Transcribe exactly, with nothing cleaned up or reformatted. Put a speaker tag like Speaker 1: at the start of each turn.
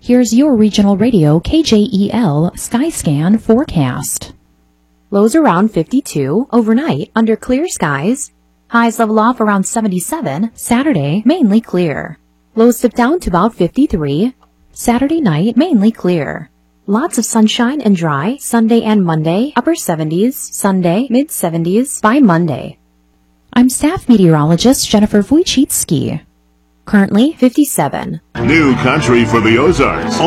Speaker 1: Here's your regional radio K J E L Skyscan forecast. Lows around fifty-two, overnight under clear skies. Highs level off around seventy-seven, Saturday mainly clear. Lows dip down to about fifty-three. Saturday night mainly clear. Lots of sunshine and dry Sunday and Monday, upper seventies, Sunday mid seventies by Monday. I'm staff meteorologist Jennifer Wojcicki. Currently fifty-seven.
Speaker 2: New country for the Ozarks.